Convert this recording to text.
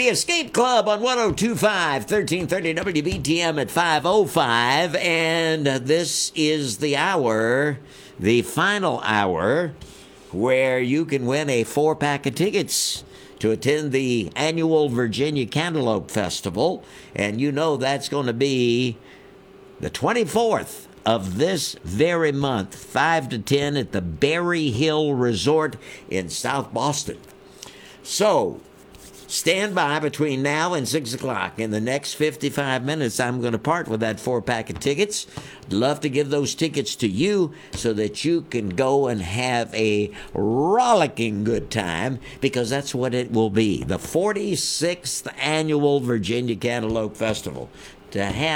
The Escape Club on 1025, 1330 WBTM at 5:05. And this is the hour, the final hour, where you can win a 4-pack of tickets to attend the annual Virginia Cantaloupe Festival. And you know that's going to be the 24th of this very month, 5 to 10 at the Berry Hill Resort in South Boston. So, stand by between now and 6 o'clock. In the next 55 minutes, I'm going to part with that 4-pack of tickets. I'd love to give those tickets to you so that you can go and have a rollicking good time, because that's what it will be. The 46th Annual Virginia Cantaloupe Festival. To have